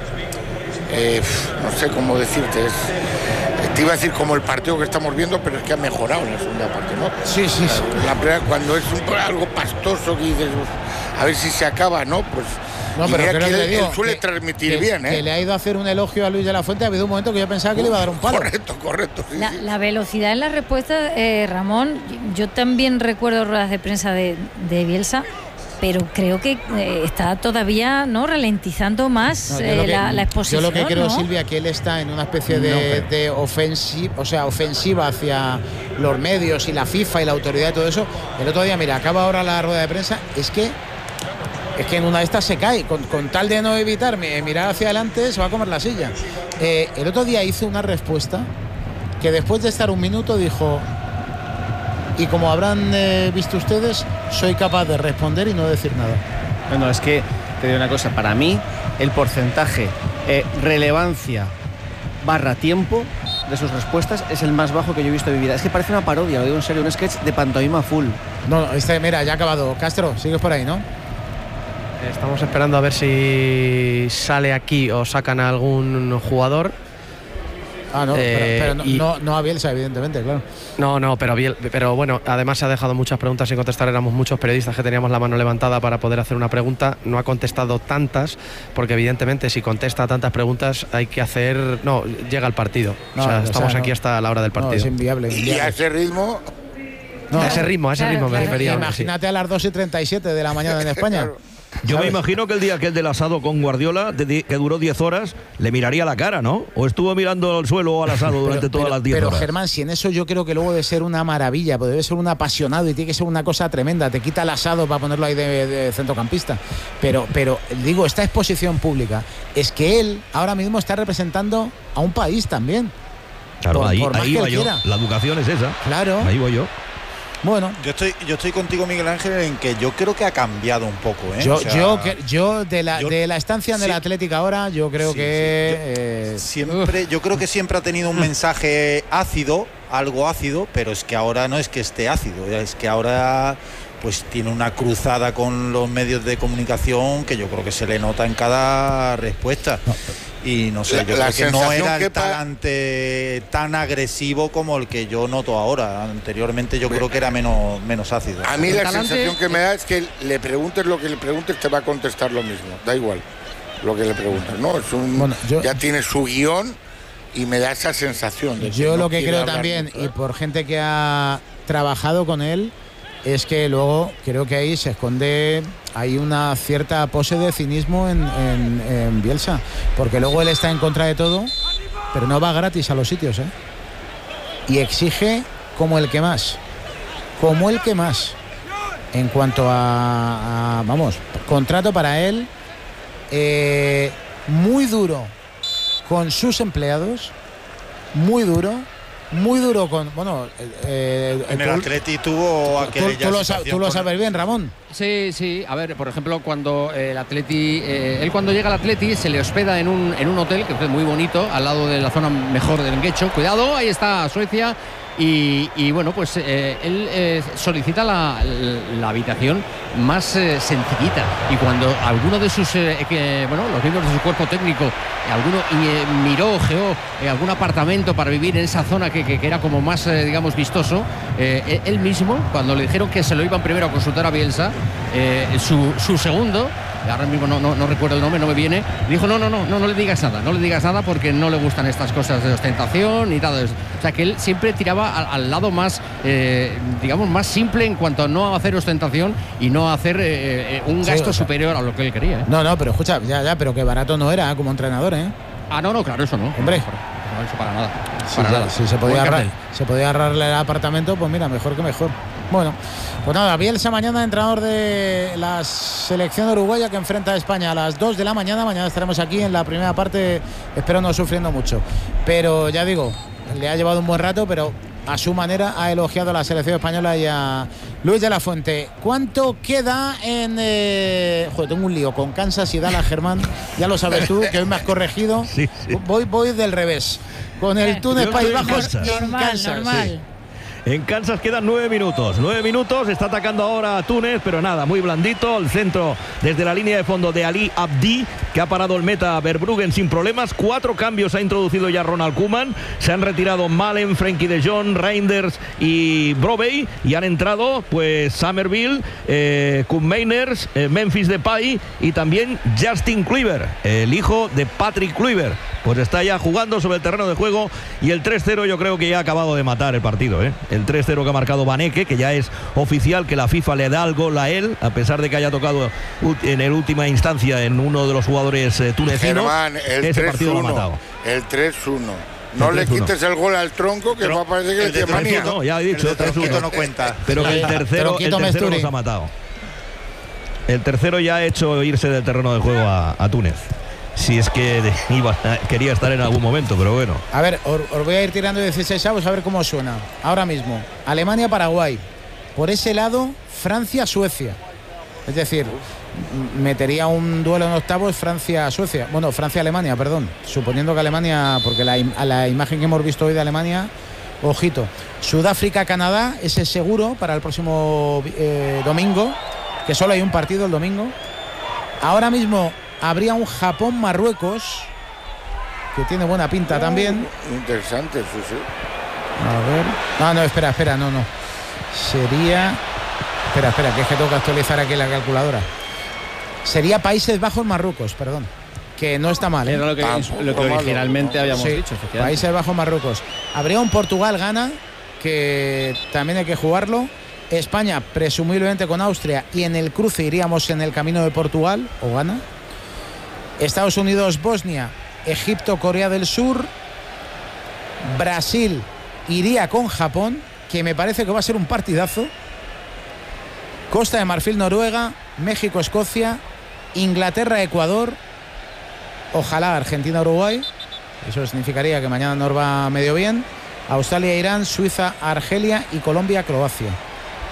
no sé cómo decirte, te iba a decir como el partido que estamos viendo, pero es que ha mejorado en la segunda parte, ¿no? Sí. La primera, cuando es algo pastoso que dices, a ver si se acaba, ¿no? Pues no, pero creo que él suele transmitir bien, ¿eh? Que le ha ido a hacer un elogio a Luis de la Fuente. Ha habido un momento que yo pensaba que le iba a dar un palo. Correcto. Sí, la velocidad en la respuesta, Ramón, yo también recuerdo ruedas de prensa de Bielsa, pero creo que está todavía ralentizando más la exposición. Yo lo que creo, Silvia, que él está en una especie de ofensiva hacia los medios y la FIFA y la autoridad y todo eso. El otro día, mira, acaba ahora la rueda de prensa, es que en una de estas se cae, con tal de no evitar mirar hacia adelante, se va a comer la silla. El otro día hizo una respuesta que después de estar un minuto dijo: y como habrán visto ustedes, soy capaz de responder y no decir nada. No, es que te digo una cosa, para mí el porcentaje relevancia / tiempo de sus respuestas es el más bajo que yo he visto en mi vida. Es que parece una parodia, lo digo en serio, un sketch de pantomima full. No, mira, ya ha acabado. Castro, sigues por ahí, ¿no? Estamos esperando a ver si sale aquí o sacan a algún jugador. No, pero no a Bielsa, evidentemente, claro. No, pero bueno, además se ha dejado muchas preguntas sin contestar. Éramos muchos periodistas que teníamos la mano levantada para poder hacer una pregunta. No ha contestado tantas, porque evidentemente si contesta tantas preguntas hay que hacer... No, llega el partido. Estamos aquí hasta la hora del partido. Es inviable. Y a ese ritmo... A ese ritmo me refería. Imagínate a las 2:37 de la mañana en España. Yo me imagino que el día aquel del asado con Guardiola, que duró 10 horas, le miraría la cara, ¿no? ¿O estuvo mirando al suelo o al asado durante todas las 10 horas? Pero Germán, si en eso yo creo que luego debe ser una maravilla, pues debe ser un apasionado y tiene que ser una cosa tremenda. Te quita el asado para ponerlo ahí de centrocampista. Pero digo, esta exposición pública es que él ahora mismo está representando a un país también. Claro, ahí va yo. La educación es esa. Claro. Ahí voy yo. Bueno, yo estoy contigo, Miguel Ángel, en que yo creo que ha cambiado un poco, ¿eh? Yo de la estancia en el Atlético ahora, yo creo que yo creo que siempre ha tenido un mensaje ácido, algo ácido, pero es que ahora no es que esté ácido, es que ahora pues tiene una cruzada con los medios de comunicación que yo creo que se le nota en cada respuesta. Y no sé, yo creo que no era el talante tan agresivo como el que yo noto ahora. Anteriormente yo creo que era menos ácido. A mí la sensación que me da es que le preguntes lo que le preguntes, te va a contestar lo mismo. Da igual lo que le preguntes, ¿no? Ya tiene su guión y me da esa sensación. Yo lo que creo también, y por gente que ha trabajado con él, es que luego creo que ahí se esconde, hay una cierta pose de cinismo en Bielsa, porque luego él está en contra de todo, pero no va gratis a los sitios, ¿eh? Y exige como el que más, en cuanto a vamos, contrato para él muy duro con sus empleados, muy duro con, bueno, en el Atleti tuvo aquella tú lo sabes bien, Ramón. Sí, a ver, por ejemplo, cuando el Atleti, él cuando llega al Atleti se le hospeda en un hotel que es muy bonito, al lado de la zona mejor del Guecho. Cuidado, ahí está Suecia. Y bueno, pues él solicita la habitación más sencillita, y cuando alguno de sus los miembros de su cuerpo técnico, alguno ojeó algún apartamento para vivir en esa zona que era como más digamos vistoso, él mismo, cuando le dijeron que se lo iban primero a consultar a Bielsa, su segundo, ahora mismo no recuerdo el nombre, no me viene, dijo no le digas nada porque no le gustan estas cosas de ostentación y todo eso. O sea, que él siempre tiraba al lado más digamos más simple en cuanto a no hacer ostentación y no hacer un gasto superior a lo que él quería, ¿eh? No, pero escucha, ya, pero que barato no era como entrenador, ¿eh? No, claro, eso no. Hombre, no, eso para nada. Si se podía ahorrarle el apartamento, pues mira, mejor que mejor. Bueno, pues nada, Bielsa mañana, entrenador de la selección uruguaya que enfrenta a España a las 2 de la mañana. Mañana estaremos aquí en la primera parte, espero no sufriendo mucho. Pero ya digo, le ha llevado un buen rato, pero a su manera ha elogiado a la selección española y a Luis de la Fuente. ¿Cuánto queda en...? Tengo un lío con Kansas y Dallas, Germán. Ya lo sabes tú, que hoy me has corregido. Sí. Voy del revés. Con el Túnez, Países Bajos y en Kansas. Normal. Sí. En Kansas quedan 9 minutos. 9 minutos, está atacando ahora a Túnez, pero nada, muy blandito. El centro desde la línea de fondo de Ali Abdi, que ha parado el meta Verbruggen sin problemas. 4 cambios ha introducido ya Ronald Koeman. Se han retirado Malen, Frenkie de Jong, Reinders y Brovey. Y han entrado pues Somerville, Koopmeiners, Memphis Depay y también Justin Kluivert, el hijo de Patrick Kluivert. Pues está ya jugando sobre el terreno de juego, y el 3-0 yo creo que ya ha acabado de matar el partido, ¿eh? El 3-0 que ha marcado Vaneke, que ya es oficial que la FIFA le da el gol a él, a pesar de que haya tocado en el última instancia en uno de los jugadores tunecinos. Germán, ese partido lo ha matado. El 3-1. No le quites el gol al tronco, que va a parecer que el de manía. No, ya he dicho, el 3-1 no cuenta. Pero que el tercero los ha matado. El tercero ya ha hecho irse del terreno de juego a Túnez. Si es que quería estar en algún momento, pero bueno. A ver, os voy a ir tirando 16 avos a ver cómo suena. Ahora mismo, Alemania-Paraguay. Por ese lado, Francia-Suecia. Es decir, metería un duelo en octavos Francia-Suecia. Bueno, Francia-Alemania, perdón. Suponiendo que Alemania, porque la imagen que hemos visto hoy de Alemania, ojito. Sudáfrica-Canadá, ese es seguro para el próximo domingo, que solo hay un partido el domingo. Ahora mismo habría un Japón-Marruecos, que tiene buena pinta también. Interesante, sí. A ver. No, espera, no. Sería... Espera, que es que tengo que actualizar aquí la calculadora. Sería Países Bajos-Marruecos, perdón. Que no está mal, ¿eh? Era lo que originalmente habíamos dicho. Países Bajos-Marruecos. Habría un Portugal-Ghana, que también hay que jugarlo. España, presumiblemente con Austria, y en el cruce iríamos en el camino de Portugal o Ghana. Estados Unidos, Bosnia, Egipto, Corea del Sur, Brasil iría con Japón, que me parece que va a ser un partidazo. Costa de Marfil, Noruega, México, Escocia, Inglaterra, Ecuador, ojalá Argentina, Uruguay, eso significaría que mañana nos va medio bien. Australia, Irán, Suiza, Argelia y Colombia, Croacia.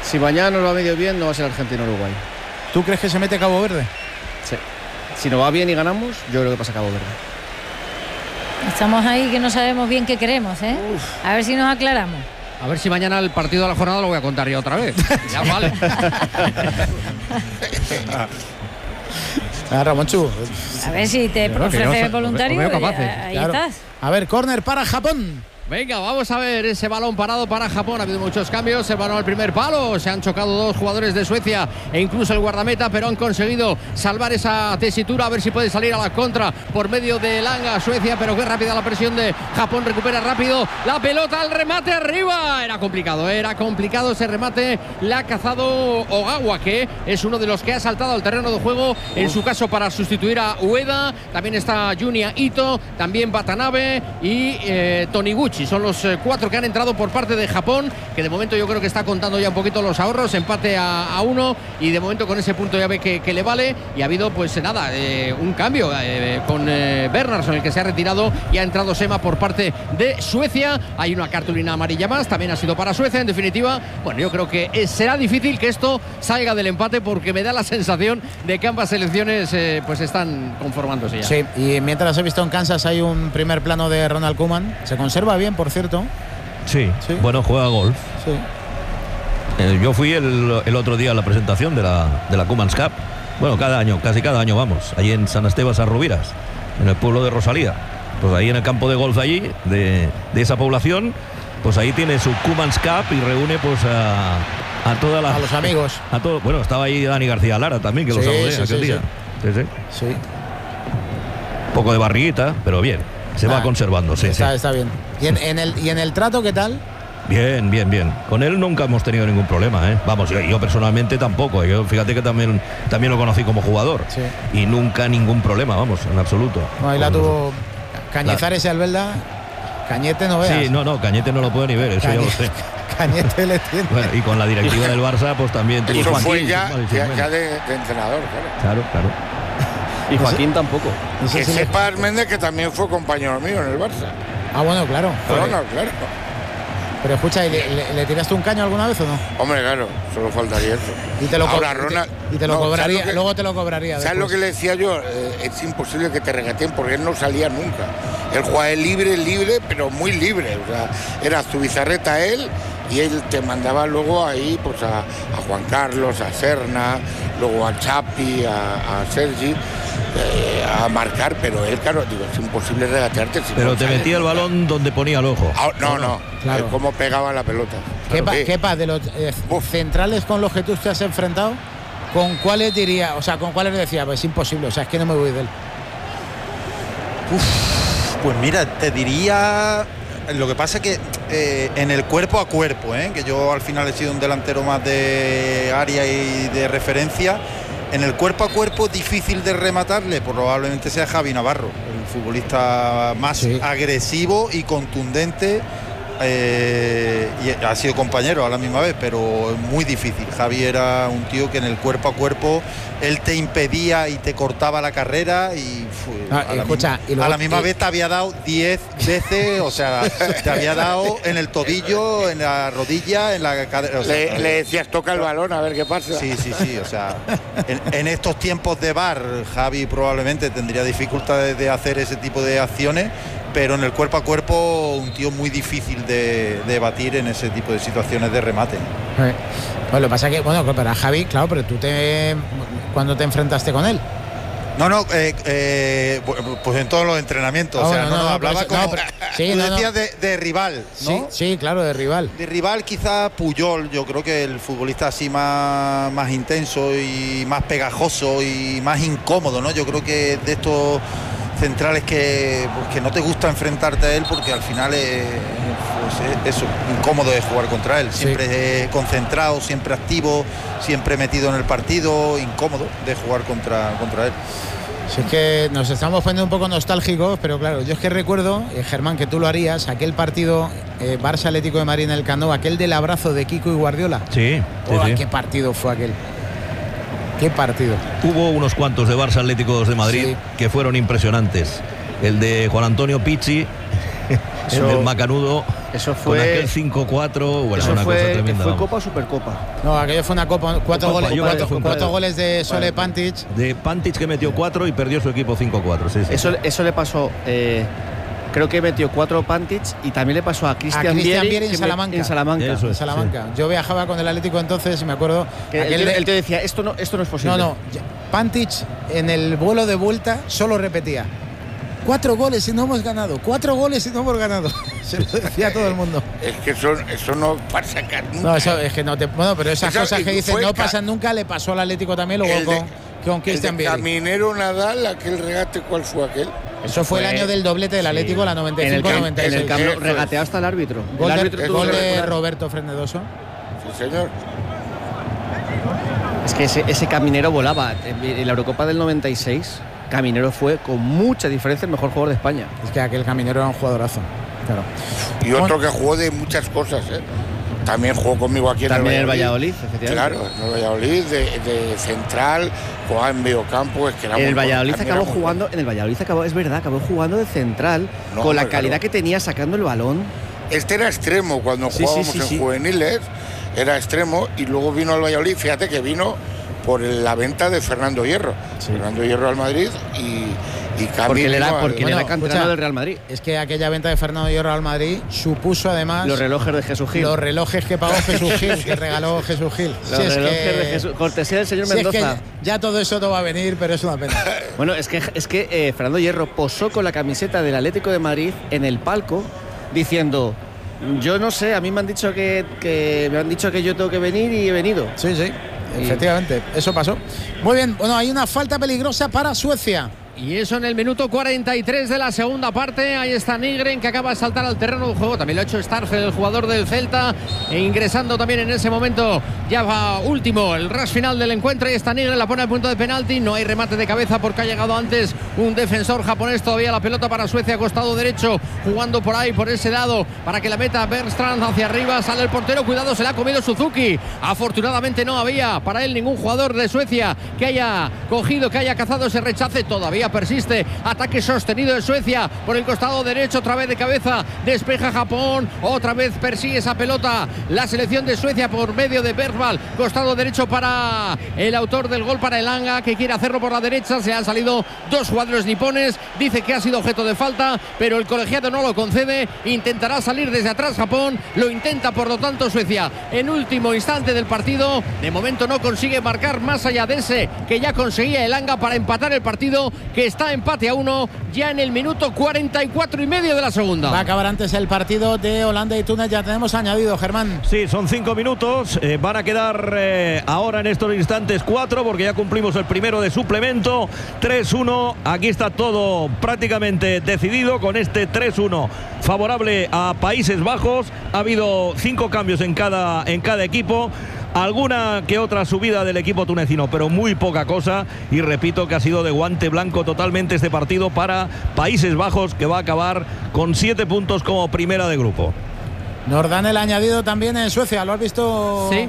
Si mañana nos va medio bien, no va a ser Argentina-Uruguay. ¿Tú crees que se mete Cabo Verde? Sí. Si nos va bien y ganamos, yo creo que pasa Cabo Verde. Estamos ahí que no sabemos bien qué queremos, ¿eh? A ver si nos aclaramos. A ver si mañana el partido de la jornada lo voy a contar yo otra vez. Ya vale. Ramonchu. A ver si te ofreces voluntario. Ahí claro. estás. A ver, córner para Japón. Venga, vamos a ver ese balón parado para Japón. Ha habido muchos cambios. El balón al primer palo. Se han chocado dos jugadores de Suecia e incluso el guardameta, pero han conseguido salvar esa tesitura. A ver si puede salir a la contra por medio de Langa, Suecia. Pero qué rápida la presión de Japón. Recupera rápido la pelota al remate arriba. Era complicado ese remate. La ha cazado Ogawa, que es uno de los que ha saltado al terreno de juego. En su caso, para sustituir a Ueda. También está Junya Ito. También Watanabe y Toniguchi. Son los 4 que han entrado por parte de Japón, que de momento yo creo que está contando ya un poquito los ahorros, empate a 1 y de momento con ese punto ya ve que le vale. Y ha habido pues nada, un cambio con Bernardsson, el que se ha retirado, y ha entrado Sema por parte de Suecia. Hay una cartulina amarilla más, también ha sido para Suecia. En definitiva, bueno, yo creo que será difícil que esto salga del empate, porque me da la sensación de que ambas selecciones pues están conformándose ya. Sí, y mientras he visto en Kansas hay un primer plano de Ronald Koeman. Se conserva bien, por cierto. Sí, bueno, juega golf. Sí. Yo fui el otro día a la presentación de la Koeman's Cup. Bueno, casi cada año vamos, allí en San Esteban Sarrubiras, en el pueblo de Rosalía. Pues ahí en el campo de golf allí, de esa población, pues ahí tiene su Koeman's Cup y reúne pues a todas las... A los amigos. A todo, bueno, estaba ahí Dani García Lara también, que lo saludé aquel día. Sí. Un poco de barriguita, pero bien. Se va conservando, sí. Está bien. ¿Y en el trato qué tal? Bien. Con él nunca hemos tenido ningún problema, ¿eh? Vamos, yo personalmente tampoco. Yo fíjate que también lo conocí como jugador. Sí. Y nunca ningún problema, vamos, en absoluto. No, ahí la tuvo Cañizares y Albelda. Cañete no veas. Sí, no, Cañete no lo puede ni ver, eso ya lo sé. Cañete le tiene. Bueno, y con la directiva del Barça, pues también. Eso fue ya de entrenador, claro. Claro. Y Joaquín tampoco. Que sepa Méndez, que también fue compañero mío en el Barça. Ah, bueno, claro. Claro. Pero escucha, ¿le tiraste un caño alguna vez o no? Hombre, claro, solo faltaría eso. Y te lo cobraría, luego te lo cobraría. ¿Sabes lo que le decía yo? Es imposible que te regateen, porque él no salía nunca. Él jugaba libre, pero muy libre. O sea, era Zubizarreta él, y él te mandaba luego ahí pues a Juan Carlos, a Serna, luego a Chapi, a Sergi, a marcar, pero él, claro, digo, es imposible regatearte. Pero te metía el balón donde ponía el ojo. No, claro. Cómo pegaba la pelota. ¿Qué de los centrales con los que tú te has enfrentado, con cuáles diría, o sea, con cuáles decía, pues es imposible, o sea, es que no me voy de él? Pues mira, te diría, lo que pasa es que en el cuerpo a cuerpo, que yo al final he sido un delantero más de área y de referencia. En el cuerpo a cuerpo, difícil de rematarle, probablemente sea Javi Navarro, el futbolista más agresivo y contundente, y ha sido compañero a la misma vez, pero es muy difícil. Javi era un tío que en el cuerpo a cuerpo él te impedía y te cortaba la carrera, y a la misma vez te había dado 10 veces, o sea, te había dado en el tobillo, en la rodilla, en la cadera. O sea, le decías, toca el balón a ver qué pasa. Sí, o sea, en estos tiempos de VAR, Javi probablemente tendría dificultades de hacer ese tipo de acciones, pero en el cuerpo a cuerpo un tío muy difícil de batir en ese tipo de situaciones de remate. Pues lo que pasa es que, para Javi, claro, pero tú ¿cuándo te enfrentaste con él? Pues en todos los entrenamientos. Hablaba como... tú decías de rival, ¿no? Sí, claro, de rival. De rival quizás Puyol, yo creo que el futbolista así más intenso y más pegajoso y más incómodo, ¿no? Yo creo que de estos centrales que no te gusta enfrentarte a él, porque al final es incómodo de jugar contra él. Siempre concentrado, siempre activo, siempre metido en el partido, incómodo de jugar contra él. Si es que nos estamos poniendo un poco nostálgicos, pero claro, yo es que recuerdo, Germán, que tú lo harías, aquel partido Barça Atlético de Madrid en el Camp Nou, aquel del abrazo de Kiko y Guardiola. Sí. ¿Qué partido fue aquel? ¿Qué partido? Hubo unos cuantos de Barça Atléticos de Madrid que fueron impresionantes. El de Juan Antonio Pizzi, el del Macanudo. Eso fue con aquel 5-4, bueno, eso una fue, cosa tremenda. ¿Fue Copa o Supercopa? No, aquello fue una Copa, cuatro goles de Sole Pantic. De Pantic, que metió 4 y perdió su equipo 5-4. Sí, sí. Eso le pasó. Creo que metió 4 Pantic y también le pasó a Cristian Vieri en Salamanca. En Salamanca. Eso es, en Salamanca. Sí. Yo viajaba con el Atlético entonces y me acuerdo que él te decía, esto no es posible. No, Pantic en el vuelo de vuelta solo repetía: 4 goles y no hemos ganado, 4 goles y no hemos ganado. Se lo decía a todo el mundo. Es que eso no pasa nunca. No, eso es que no te. Bueno, pero esas cosas que dicen no pasan nunca, le pasó al Atlético también luego con Cristian Vieri. Caminero Nadal, aquel regate, ¿cuál fue aquel? Eso fue el año del doblete del Atlético, la 95-96. En el campo regateó hasta el árbitro. Gol de Roberto Frenedoso. Sí, señor. Es que ese Caminero volaba. En la Eurocopa del 96, Caminero fue con mucha diferencia el mejor jugador de España. Es que aquel Caminero era un jugadorazo. Claro. Y otro que jugó de muchas cosas, ¿eh? También jugó conmigo aquí en el Valladolid, efectivamente. Claro, en el Valladolid, de central, jugaba en mediocampo. Es que era en el Valladolid acabó jugando, es verdad, acabó jugando de central, con la calidad que tenía sacando el balón. Este era extremo cuando jugábamos en juveniles, era extremo, y luego vino al Valladolid. Fíjate que vino por la venta de Fernando Hierro. Sí. Fernando Hierro al Madrid y porque él era canterano del Real Madrid. Es que aquella venta de Fernando Hierro al Madrid supuso además los relojes de Jesús Gil. Los relojes que pagó Jesús Gil, que regaló Jesús Gil. Los relojes de Jesús, cortesía del señor Mendoza. Es que ya todo eso no va a venir, pero es una pena. Bueno, es que Fernando Hierro posó con la camiseta del Atlético de Madrid en el palco diciendo: yo no sé, a mí me han dicho que yo tengo que venir y he venido. Sí, efectivamente, eso pasó. Muy bien, bueno, hay una falta peligrosa para Suecia. Y eso en el minuto 43 de la segunda parte. Ahí está Nygren, que acaba de saltar al terreno de juego. También lo ha hecho Starfel, el jugador del Celta, e ingresando también en ese momento. Ya va último el rush final del encuentro. Y está Nygren, la pone al punto de penalti. No hay remate de cabeza porque ha llegado antes un defensor japonés. Todavía la pelota para Suecia, costado derecho, jugando por ahí, por ese lado, para que la meta Bergstrand hacia arriba. Sale el portero, cuidado, se la ha comido Suzuki. Afortunadamente no había para él ningún jugador de Suecia que haya cogido, que haya cazado ese rechace. Todavía persiste ataque sostenido de Suecia por el costado derecho, otra vez de cabeza, despeja Japón, otra vez persigue esa pelota la selección de Suecia por medio de Bergvall, costado derecho para el autor del gol, para Elanga, que quiere hacerlo por la derecha. Se han salido 2 jugadores nipones, dice que ha sido objeto de falta, pero el colegiado no lo concede. Intentará salir desde atrás Japón, lo intenta por lo tanto Suecia en último instante del partido. De momento no consigue marcar más allá de ese que ya conseguía Elanga para empatar el partido, que está empate a 1 ya en el minuto 44,5 de la segunda. Va a acabar antes el partido de Holanda y Túnez. Ya tenemos añadido, Germán. Sí, son 5 minutos. Van a quedar ahora en estos instantes 4, porque ya cumplimos el primero de suplemento. 3-1. Aquí está todo prácticamente decidido con este 3-1 favorable a Países Bajos. Ha habido 5 cambios en cada equipo. Alguna que otra subida del equipo tunecino, pero muy poca cosa. Y repito que ha sido de guante blanco totalmente este partido para Países Bajos, que va a acabar con 7 puntos como primera de grupo. Nos dan el añadido también en Suecia, ¿lo has visto? Sí,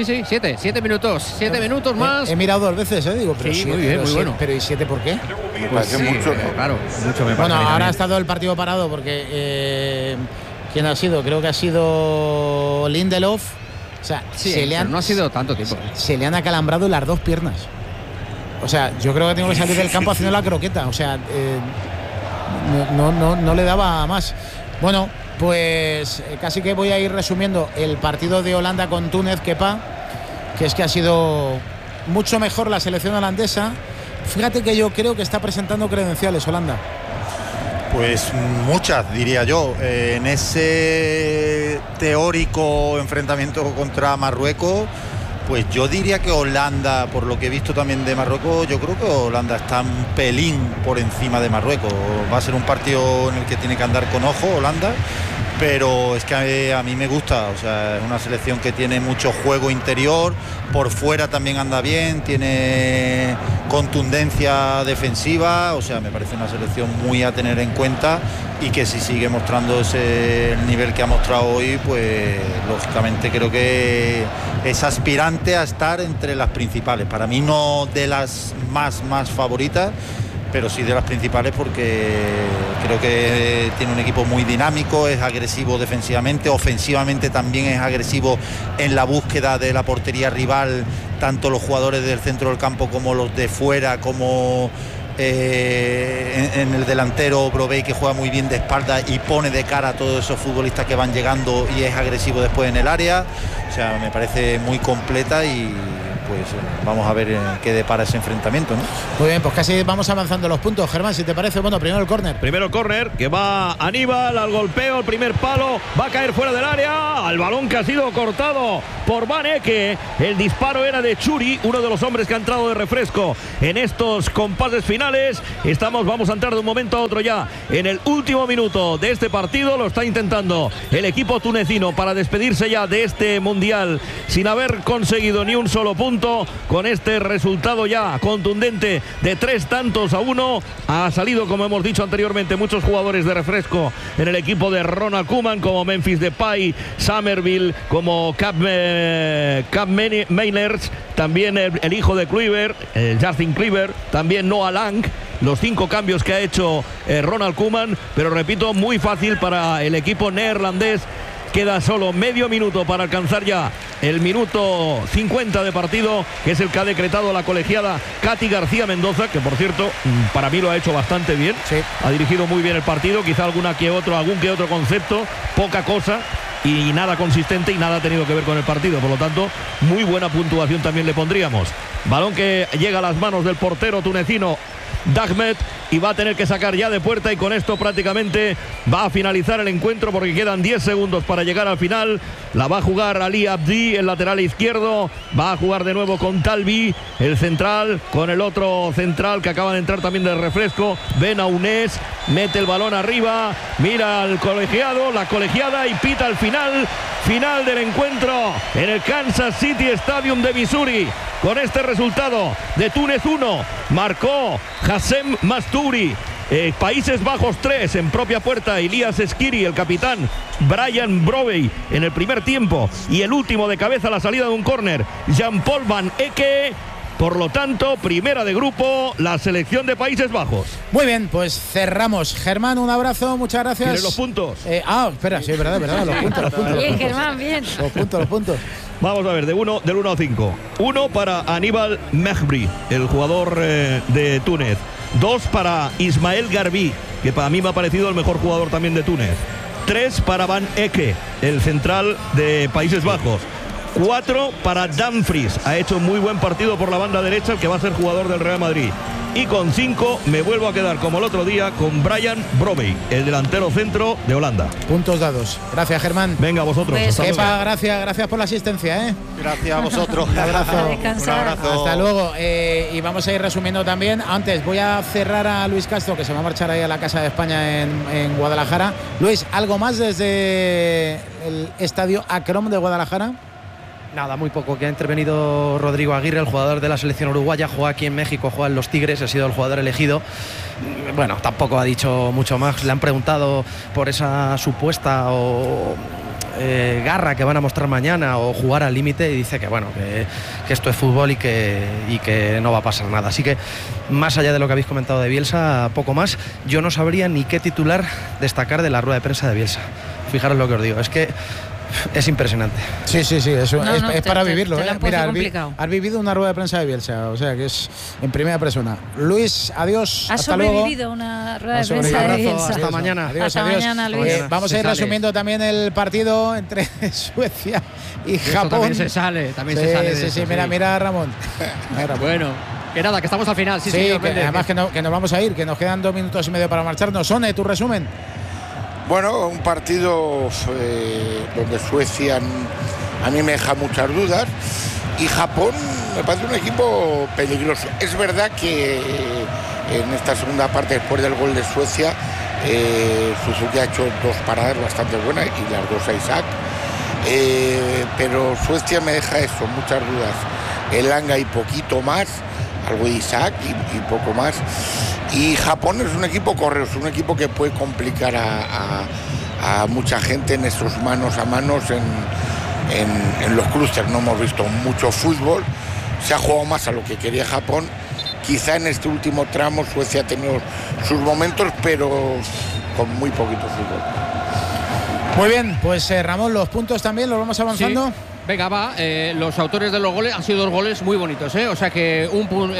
7 minutos. 7 minutos más. He mirado 2 veces, digo, pero sí, muy bien, muy bueno. Pero ¿y 7 por qué? Me parece mucho, ¿no? Claro, mucho me parece. Bueno, ahora ha estado el partido parado porque ¿quién ha sido? Creo que ha sido Lindelof. O sea, no ha sido tanto tiempo. Se le han acalambrado las 2 piernas. O sea, yo creo que tengo que salir del campo haciendo la croqueta. O sea, no le daba más. Bueno, pues casi que voy a ir resumiendo el partido de Holanda con Túnez, Kepa, que es que ha sido mucho mejor la selección holandesa. Fíjate que yo creo que está presentando credenciales Holanda. Pues muchas, diría yo. En ese teórico enfrentamiento contra Marruecos, pues yo diría que Holanda, por lo que he visto también de Marruecos, yo creo que Holanda está un pelín por encima de Marruecos. Va a ser un partido en el que tiene que andar con ojo Holanda, pero es que a mí me gusta. O sea, es una selección que tiene mucho juego interior, por fuera también anda bien, tiene contundencia defensiva. O sea, me parece una selección muy a tener en cuenta, y que si sigue mostrando el nivel que ha mostrado hoy, pues lógicamente creo que es aspirante a estar entre las principales. Para mí no de las más favoritas, pero sí de las principales porque creo que tiene un equipo muy dinámico, es agresivo defensivamente, ofensivamente también es agresivo en la búsqueda de la portería rival, tanto los jugadores del centro del campo como los de fuera, como en el delantero Brobbey, que juega muy bien de espalda y pone de cara a todos esos futbolistas que van llegando y es agresivo después en el área. O sea, me parece muy completa y pues vamos a ver qué depara ese enfrentamiento, ¿no? Muy bien, pues casi vamos avanzando los puntos. Germán, si te parece, bueno, primero el córner. Primero el córner, que va Aníbal al golpeo, el primer palo, va a caer fuera del área, al balón que ha sido cortado por Van Ecke. El disparo era de Churi, uno de los hombres que ha entrado de refresco en estos compases finales. Vamos a entrar de un momento a otro ya en el último minuto de este partido. Lo está intentando el equipo tunecino para despedirse ya de este mundial sin haber conseguido ni un solo punto. Con este resultado ya contundente de 3-1, ha salido, como hemos dicho anteriormente, muchos jugadores de refresco en el equipo de Ronald Koeman, como Memphis Depay, Somerville, como Cap Meiners, también el hijo de Kluivert, Justin Kluivert, también Noah Lang. Los 5 cambios que ha hecho Ronald Koeman, pero repito, muy fácil para el equipo neerlandés. Queda solo medio minuto para alcanzar ya el minuto 50 de partido, que es el que ha decretado la colegiada Katy García Mendoza, que por cierto para mí lo ha hecho bastante bien. Sí. Ha dirigido muy bien el partido, quizá algún que otro concepto, poca cosa y nada consistente y nada ha tenido que ver con el partido, por lo tanto muy buena puntuación también le pondríamos. Balón que llega a las manos del portero tunecino Dahmed y va a tener que sacar ya de puerta, y con esto prácticamente va a finalizar el encuentro porque quedan 10 segundos para llegar al final. La va a jugar Ali Abdi, el lateral izquierdo, va a jugar de nuevo con Talbi, el central, con el otro central que acaba de entrar también del refresco, Ben Aunés, mete el balón arriba, mira al colegiado, la colegiada, y pita el final del encuentro en el Kansas City Stadium de Missouri. Con este resultado de Túnez 1, marcó Hassem Mastouri. Países Bajos 3, en propia puerta Elias Skiri, el capitán Brian Brobbey en el primer tiempo, y el último de cabeza a la salida de un córner, Jean-Paul Van Ecke. Por lo tanto, primera de grupo, la selección de Países Bajos. Muy bien, pues cerramos. Germán, un abrazo, muchas gracias. ¿Tienes los puntos? Espera, sí, verdad, los puntos. Bien, Germán, bien. Los puntos. Vamos a ver, del 1 a 5. 1 para Aníbal Mehbri, el jugador de Túnez. 2 para Ismael Garbi, que para mí me ha parecido el mejor jugador también de Túnez. 3 para Van Ecke, el central de Países Bajos. 4 para Dumfries, ha hecho muy buen partido por la banda derecha, el que va a ser jugador del Real Madrid. Y con 5 me vuelvo a quedar como el otro día con Brian Brobbey, el delantero centro de Holanda. Puntos dados. Gracias, Germán. Venga, vosotros. Kepa, gracias por la asistencia. Gracias a vosotros. Un abrazo. Un abrazo. Hasta luego. Y vamos a ir resumiendo también. Antes voy a cerrar a Luis Castro, que se va a marchar ahí a la Casa de España en Guadalajara. Luis, ¿algo más desde el estadio Akrom de Guadalajara? Nada, muy poco, que ha intervenido Rodrigo Aguirre, el jugador de la selección uruguaya, juega aquí en México, juega en los Tigres, ha sido el jugador elegido. Bueno, tampoco ha dicho mucho más, le han preguntado por esa supuesta garra que van a mostrar mañana o jugar al límite, y dice que bueno, que esto es fútbol y que no va a pasar nada. Así que más allá de lo que habéis comentado de Bielsa, poco más. Yo no sabría ni qué titular destacar de la rueda de prensa de Bielsa. Fijaros lo que os digo, es que es impresionante. Sí, eso es para vivirlo. Mira, has vivido una rueda de prensa de Bielsa, o sea que es en primera persona. Luis, adiós. Has sobrevivido una rueda de prensa de Bielsa. Hasta mañana. Adiós. Mañana, Luis. Vamos a ir resumiendo también el partido entre Suecia y Japón. También se sale. Sí, mira Ramón. Bueno, que nada, que estamos al final. Sí, además que nos vamos a ir, que nos quedan 2 minutos y medio para marcharnos. Sone, tu resumen. Bueno, un partido donde Suecia a mí me deja muchas dudas y Japón me parece un equipo peligroso. Es verdad que en esta segunda parte, después del gol de Suecia, Suzuki ha hecho 2 paradas bastante buenas y las 2 a Isaac. Pero Suecia me deja eso, muchas dudas. Elanga y poquito más, algo de Isaac y poco más. Y Japón es un equipo correoso, un equipo que puede complicar a mucha gente en esos manos a manos en los clústeres. No hemos visto mucho fútbol, se ha jugado más a lo que quería Japón Quizá en este último tramo Suecia ha tenido sus momentos, pero con muy poquito fútbol. Muy bien, pues Ramón, los puntos también los vamos avanzando. Sí. Venga, va, los autores de los goles han sido 2 goles muy bonitos, o sea que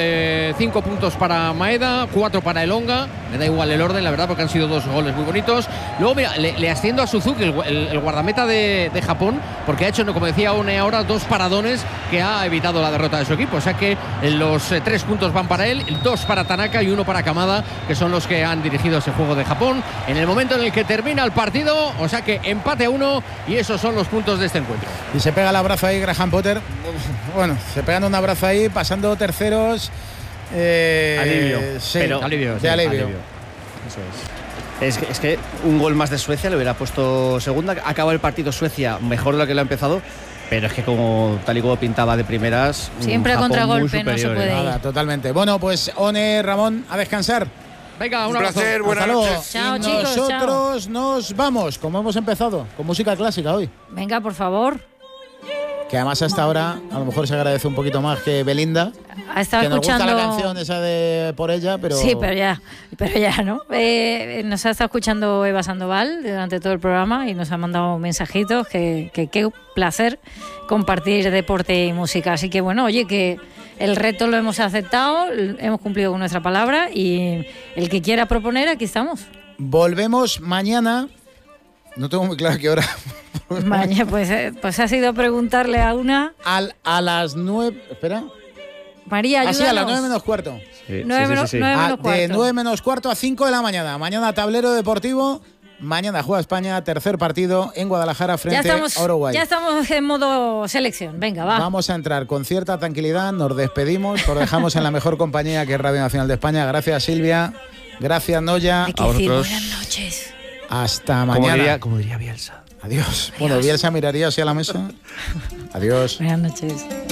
5 puntos para Maeda, 4 para Elonga, me da igual el orden, la verdad, porque han sido 2 goles muy bonitos. Luego, mira, le asciendo a Suzuki, el guardameta de Japón, porque ha hecho, como decía One ahora, 2 paradones que ha evitado la derrota de su equipo, o sea que los 3 puntos van para él, 2 para Tanaka y 1 para Kamada, que son los que han dirigido ese juego de Japón en el momento en el que termina el partido, o sea que empate a 1 y esos son los puntos de este encuentro. Y se pega el abrazo ahí Graham Potter, bueno, se pegan un abrazo ahí, pasando terceros. Alivio, sí, pero alivio. Eso es que un gol más de Suecia le hubiera puesto segunda. Acaba el partido Suecia mejor de lo que lo ha empezado, pero es que como tal y como pintaba de primeras, siempre a contragolpe, no se puede ir. Nada, totalmente. Bueno, pues One, Ramón, a descansar. Venga, un placer, buenas noches. Chao, y chicos, nosotros chao. Nos vamos, como hemos empezado, con música clásica hoy. Venga, por favor. Que además hasta ahora a lo mejor se agradece un poquito más que Belinda. Ha estado que nos escuchando gusta la canción esa de Por ella, pero... Sí, pero ya, ¿no? Nos ha estado escuchando Eva Sandoval durante todo el programa y nos ha mandado mensajitos que qué placer compartir deporte y música. Así que bueno, oye, que el reto lo hemos aceptado, hemos cumplido con nuestra palabra y el que quiera proponer, aquí estamos. Volvemos mañana. No tengo muy claro qué hora. Mañana, pues ha sido preguntarle a una... A las 9... Espera. María, ayúdanos. Así, a las 9 menos cuarto. Sí. 9 menos cuarto. De 9 menos cuarto a 5 de la mañana. Mañana tablero deportivo. Mañana juega España, tercer partido en Guadalajara frente a Uruguay. Ya estamos en modo selección. Venga, va. Vamos a entrar con cierta tranquilidad. Nos despedimos. Os dejamos en la mejor compañía que es Radio Nacional de España. Gracias, Silvia. Gracias, Noya. Hay que decir buenas noches. Hasta mañana. Como diría Bielsa. Adiós. Bueno, Bielsa miraría hacia la mesa. Adiós. Buenas noches.